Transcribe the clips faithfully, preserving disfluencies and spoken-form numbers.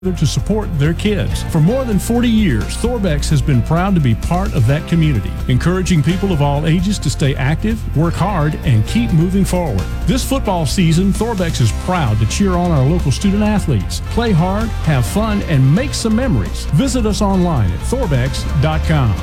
to support their kids. For more than forty years, Thorbex has been proud to be part of that community, encouraging people of all ages to stay active, work hard, and keep moving forward. This football season, Thorbex is proud to cheer on our local student athletes. Play hard, have fun, and make some memories. Visit us online at thorbex dot com.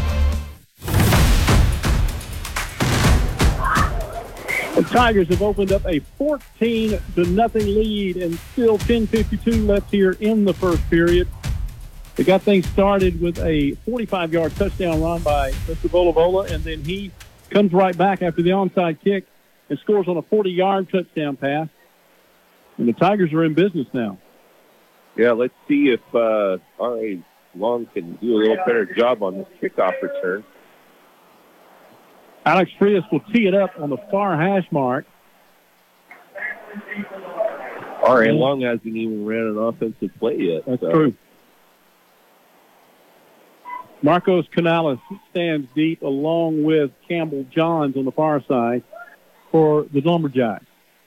The Tigers have opened up a fourteen to nothing lead, and still ten fifty-two left here in the first period. They got things started with a forty-five-yard touchdown run by Mister Volovola, and then he comes right back after the onside kick and scores on a forty-yard touchdown pass. And the Tigers are in business now. Yeah, let's see if uh, R A Long can do a little better job on this kickoff return. Alex Frias will tee it up on the far hash mark. R A Long hasn't even ran an offensive play yet. That's so. true. Marcos Canales stands deep along with Campbell Johns on the far side for the Lumberjacks.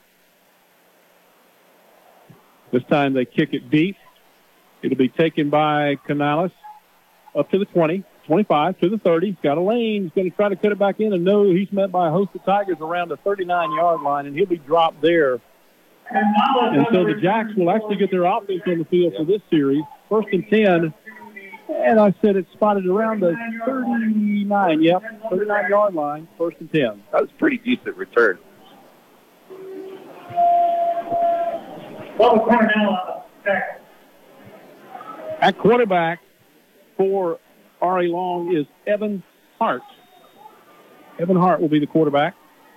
This time they kick it deep. It'll be taken by Canales up to the twenty. twenty-five to the thirty. He's got a lane. He's going to try to cut it back in, and no, he's met by a host of Tigers around the thirty-nine-yard line, and he'll be dropped there. And so the Jacks will actually get their offense on the field for this series. First and ten, and I said it's spotted around the thirty-nine, yep, thirty-nine-yard line, first and ten. That was a pretty decent return. At quarterback for R A Long is Evan Hart. Evan Hart will be the quarterback.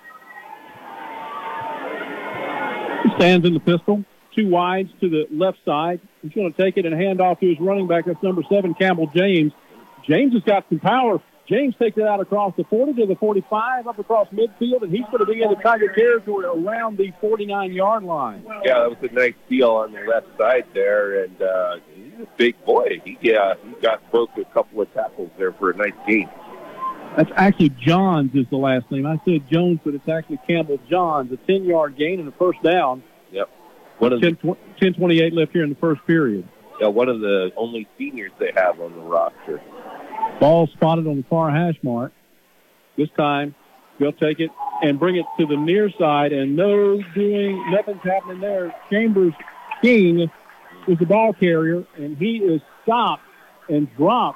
He stands in the pistol, two wides to the left side. He's going to take it and hand off to his running back. That's number seven, Campbell James. James has got some power. James takes it out across the forty to the forty-five, up across midfield, and he's going to be in the Tiger territory around the forty-nine-yard line. Yeah, that was a nice deal on the left side there, and uh, he's a big boy. He, uh, he got broke a couple of tackles there for a nice gain. That's actually Johns is the last name. I said Jones, but it's actually Campbell Johns. A ten-yard gain and a first down. Yep. One of ten twenty-eight left here in the first period. Yeah, one of the only seniors they have on the roster. Ball spotted on the far hash mark. This time, they'll take it and bring it to the near side, and no doing, nothing's happening there. Chambers King is the ball carrier, and he is stopped and dropped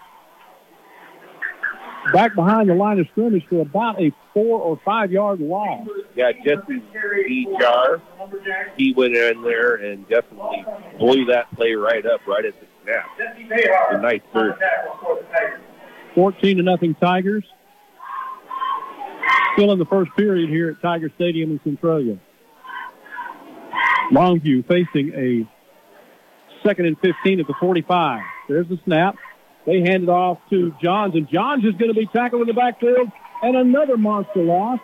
back behind the line of scrimmage for about a four or five yard loss. Yeah, Jesse Jar, he went in there and definitely blew that play right up right at the snap. A nice surge. fourteen to nothing Tigers. Still in the first period here at Tiger Stadium in Centralia. Longview facing a second and fifteen at the forty-five. There's the snap. They hand it off to Johns, and Johns is going to be tackled in the backfield, and another monster loss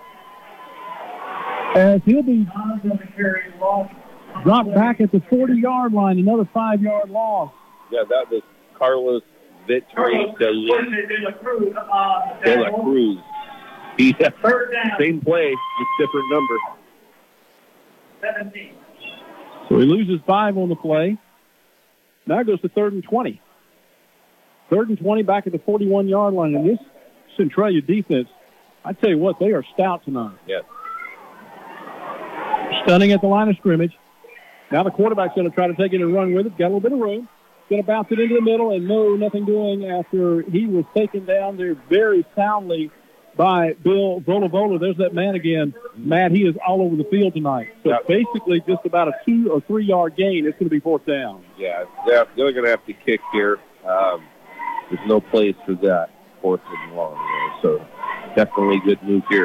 as he'll be dropped back at the forty-yard line, another five-yard loss. Yeah, that was Carlos Victory de La Cruz. De La Cruz. He, same play, just different number. seventeen. So he loses five on the play. Now it goes to third and twenty. Third and twenty back at the forty-one-yard line. And this Centralia defense, I tell you what, they are stout tonight. Yes. Stunning at the line of scrimmage. Now the quarterback's going to try to take it and run with it. Got a little bit of room. Going to bounce it into the middle, and no, nothing doing after he was taken down there very soundly by Bill Volovola. There's that man again. Matt, he is all over the field tonight. So yep. Basically just about a two- or three-yard gain. It's going to be fourth down. Yeah, they're, they're going to have to kick here. Um, there's no place for that, fourth and long. There. So definitely good move here.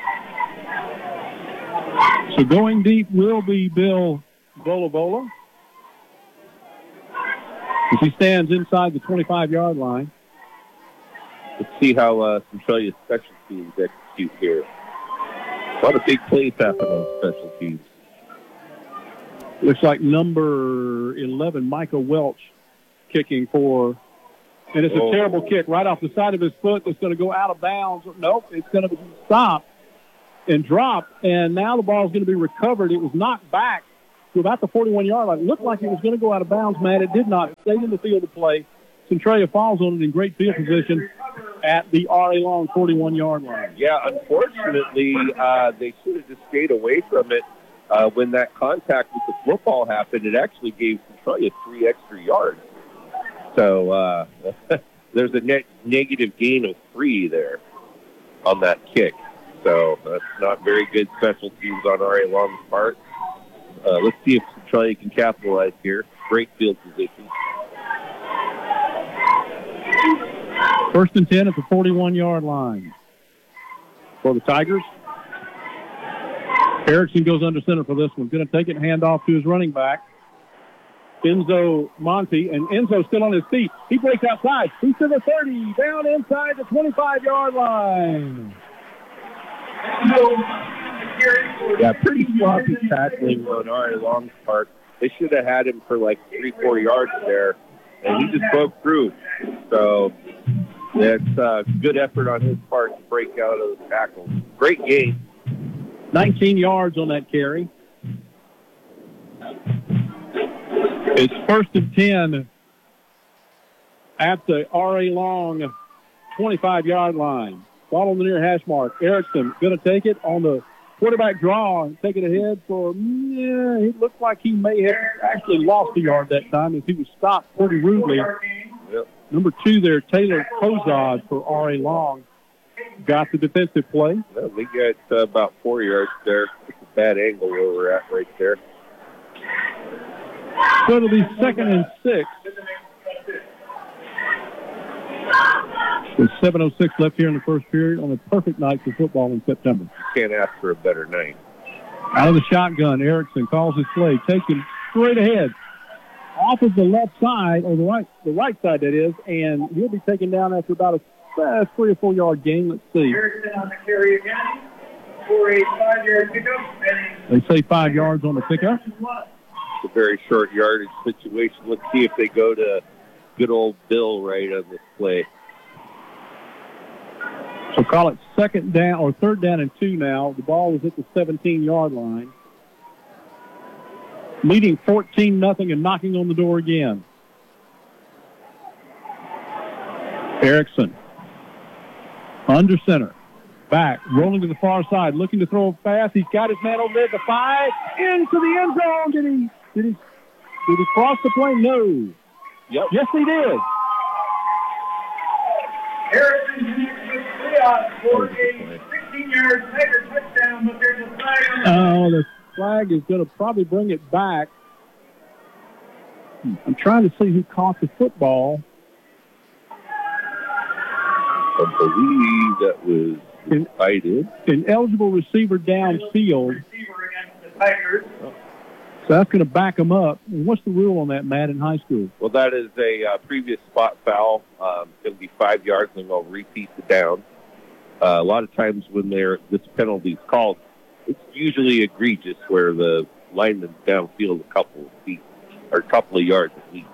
So going deep will be Bill Volovola. As he stands inside the twenty-five-yard line. Let's see how uh, Centralia's special teams execute here. A lot of big plays happen on special teams. Looks like number eleven, Michael Welch, kicking for, and it's a oh. terrible kick right off the side of his foot that's going to go out of bounds. Nope, it's going to stop and drop, and now the ball is going to be recovered. It was knocked back to about the forty-one-yard line. It looked like it was going to go out of bounds, Matt. It did not. It stayed in the field of play. Centralia falls on it in great field position at the R A Long forty-one-yard line. Yeah, unfortunately, uh, they should have just stayed away from it. Uh, when that contact with the football happened, it actually gave Centralia three extra yards. So uh, there's a net negative gain of three there on that kick. So that's not very good special teams on R A Long's part. Uh, let's see if Centralia can capitalize here. Great field position. First and ten at the forty-one-yard line for the Tigers. Erickson goes under center for this one. Going to take it and hand off to his running back, Enzo Monty. And Enzo's still on his feet. He breaks outside. He's to the thirty, down inside the twenty-five-yard line. Yeah, pretty sloppy tackling on R A Long's part. They should have had him for like three, four yards there, and he just broke through. So that's a good effort on his part to break out of the tackle. Great game. nineteen yards on that carry. It's first and ten at the R A Long twenty-five-yard line. Ball on the near hash mark. Erickson going to take it on the quarterback draw and take it ahead for, yeah, it looked like he may have actually lost a yard that time as he was stopped pretty rudely. Yep. Number two there, Taylor Kozad for R A Long, got the defensive play. Well, we got uh, about four yards there. It's a bad angle where we're at right there. So it'll be second and six. There's seven oh six left here in the first period on a perfect night for football in September. Can't ask for a better night. Out of the shotgun, Erickson calls his play, takes him straight ahead, off of the left side, or the right, the right side that is, and he'll be taken down after about a uh, three or four yard gain. Let's see. Erickson on the carry again for a five-yard pickup. They say five yards on the pickup. It's a very short yardage situation. Let's see if they go to good old Bill right on this play. So call it second down or third down and two now. The ball is at the seventeen-yard line. Leading fourteen nothing and knocking on the door again. Erickson. Under center. Back. Rolling to the far side. Looking to throw a pass. He's got his man over there at the five. Into the end zone. Did he, did he, did he cross the plane? No. Yep. Yes, he did. Erickson for a sixteen-yard Tiger touchdown, but there's a flag on the Oh, the flag is going to probably bring it back. I'm trying to see who caught the football. I believe that was An, cited. an eligible receiver downfield. receiver against the Tigers. So that's going to back them up. And what's the rule on that, Matt, in high school? Well, that is a uh, previous spot foul. Um, it's going to be five yards, and they'll repeat the down. Uh, a lot of times when there this penalty is called, it's usually egregious where the lineman's downfield a couple of feet or a couple of yards at least.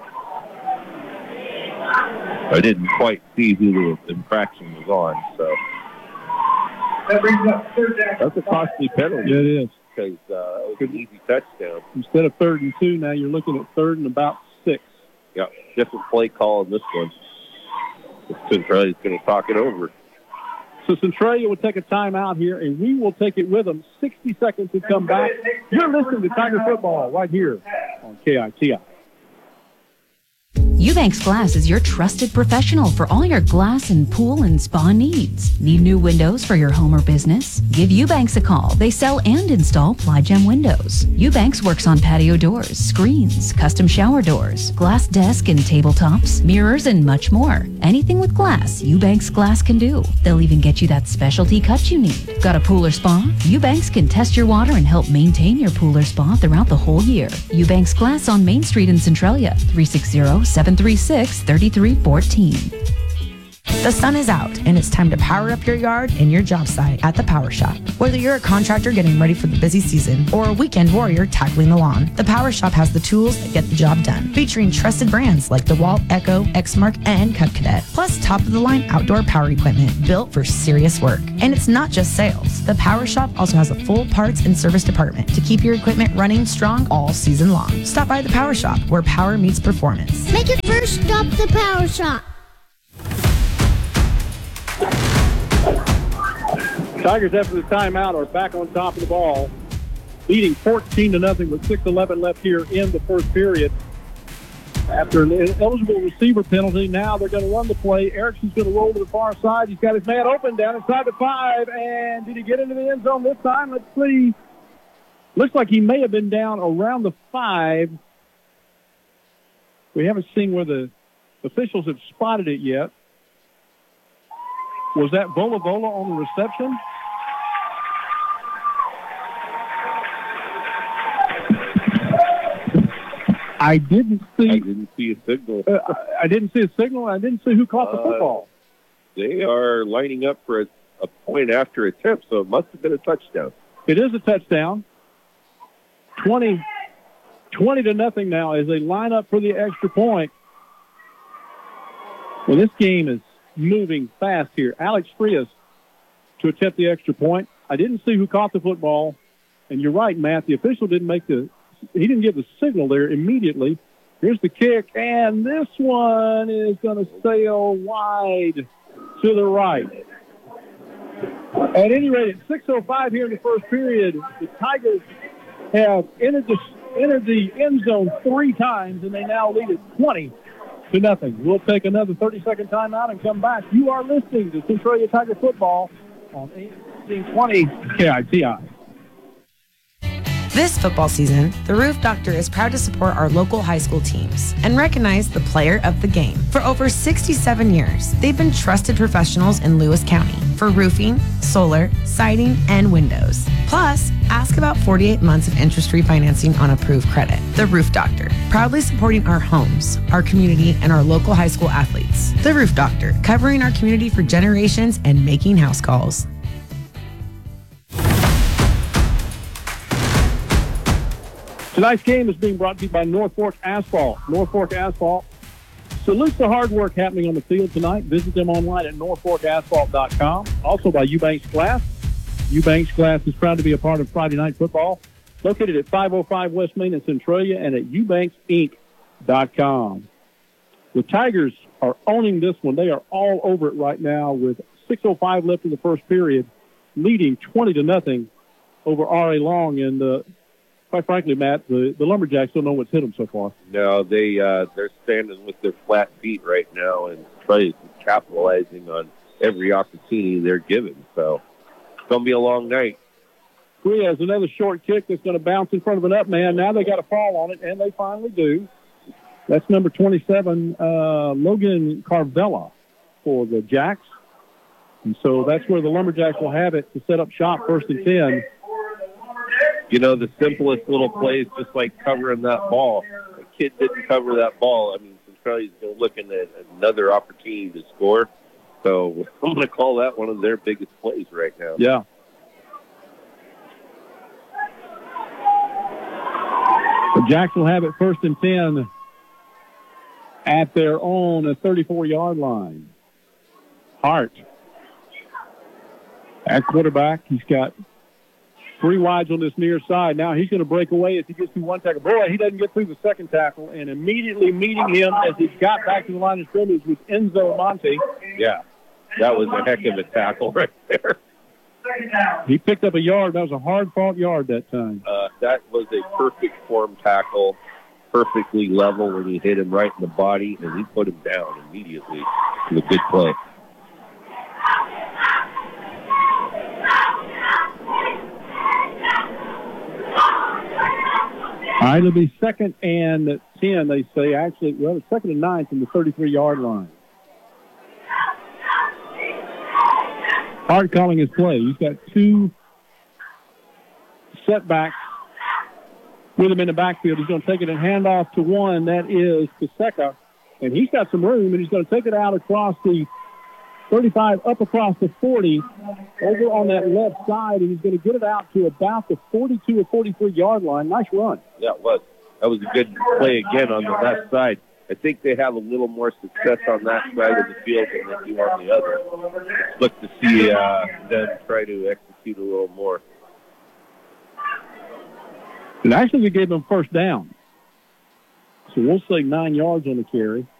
I didn't quite see who the infraction was on, so That brings up third down. that's a costly penalty. Yeah, it is. Because uh, it was an easy touchdown. Instead of third and two, now you're looking at third and about six. Yeah, different play call in this one. Centralia's going to talk it over. So Centralia will take a timeout here, and we will take it with them. sixty seconds to come back. You're listening to Tiger Football right here on K I T I. Eubanks Glass is your trusted professional for all your glass and pool and spa needs. Need new windows for your home or business? Give Eubanks a call. They sell and install Ply-Gem windows. Eubanks works on patio doors, screens, custom shower doors, glass desk and tabletops, mirrors, and much more. Anything with glass, Eubanks Glass can do. They'll even get you that specialty cut you need. Got a pool or spa? Eubanks can test your water and help maintain your pool or spa throughout the whole year. Eubanks Glass on Main Street in Centralia, three six zero, seven three six, three three one four. The sun is out, and it's time to power up your yard and your job site at the Power Shop. Whether you're a contractor getting ready for the busy season or a weekend warrior tackling the lawn, the Power Shop has the tools that get the job done, featuring trusted brands like DeWalt, Echo, Exmark, and Cut Cadet, plus top-of-the-line outdoor power equipment built for serious work. And it's not just sales. The Power Shop also has a full parts and service department to keep your equipment running strong all season long. Stop by the Power Shop, where power meets performance. Make your first stop the Power Shop. Tigers, after the timeout, are back on top of the ball, leading fourteen to nothing with six eleven left here in the first period. After an eligible receiver penalty, now they're going to run the play. Erickson's going to roll to the far side. He's got his man open down inside the five, and did he get into the end zone this time? Let's see. Looks like he may have been down around the five. We haven't seen where the officials have spotted it yet. Was that Vola Vola on the reception? I didn't see. I didn't see a signal. Uh, I didn't see a signal. I didn't see who caught the uh, football. They are lining up for a, a point after attempt, so it must have been a touchdown. It is a touchdown. twenty, twenty to nothing now as they line up for the extra point. Well, this game is moving fast here. Alex Frias to attempt the extra point. I didn't see who caught the football, and you're right, Matt. The official didn't make the. He didn't give the signal there immediately. Here's the kick, and this one is going to sail wide to the right. At any rate, at six oh five here in the first period, the Tigers have entered the, entered the end zone three times, and they now lead it twenty to nothing. We'll take another thirty-second timeout and come back. You are listening to Centralia Tiger Football on eighteen twenty K I T I. This football season, the Roof Doctor is proud to support our local high school teams and recognize the player of the game. For over sixty-seven years, they've been trusted professionals in Lewis County for roofing, solar, siding, and windows. Plus, ask about forty-eight months of interest-free financing on approved credit. The Roof Doctor, proudly supporting our homes, our community, and our local high school athletes. The Roof Doctor, covering our community for generations and making house calls. Tonight's game is being brought to you by North Fork Asphalt. North Fork Asphalt salutes the hard work happening on the field tonight. Visit them online at north fork asphalt dot com. Also by Eubanks Glass. Eubanks Glass is proud to be a part of Friday Night Football. Located at five oh five West Main in Centralia and at eubanks inc dot com. The Tigers are owning this one. They are all over it right now with six oh five left in the first period, leading twenty to nothing over R A Long. And uh, quite frankly, Matt, the, the Lumberjacks don't know what's hit them so far. No, they, uh, they're standing with their flat feet right now and trying to capitalizing on every opportunity they're given. So it's going to be a long night. Frias, another short kick that's going to bounce in front of an up man. Now they got a fall on it, and they finally do. That's number twenty-seven, uh, Logan Carvella for the Jacks. And so that's where the Lumberjacks will have it to set up shop first and ten. You know, the simplest little plays, just like covering that ball. The kid didn't cover that ball. I mean, Centralia's been looking at another opportunity to score. So I'm going to call that one of their biggest plays right now. Yeah. The Jacks will have it first and ten at their own thirty-four-yard line. Hart at quarterback. He's got three wides on this near side. Now he's going to break away as he gets through one tackle. Boy, he doesn't get through the second tackle, and immediately meeting him as he got back to the line of scrimmage was Enzo Monte. Yeah, that was a heck of a tackle right there. He picked up a yard. That was a hard-fought yard that time. Uh, that was a perfect form tackle, perfectly level when he hit him right in the body, and he put him down immediately with a good play. All right, it'll be second and ten, they say. Actually, well, it's second and nine from the thirty-three-yard line. Hart calling his play. He's got two setbacks with him in the backfield. He's going to take it and hand off to one. That is Paseka. And he's got some room, and he's going to take it out across the thirty-five up across the forty, over on that left side, and he's going to get it out to about the forty-two or forty-three-yard line. Nice run. Yeah, it was. That was a good play again on the left side. I think they have a little more success on that side of the field than they do on the other. It's look to see uh, them try to execute a little more. And actually, we gave them first down. So we'll say nine yards on the carry.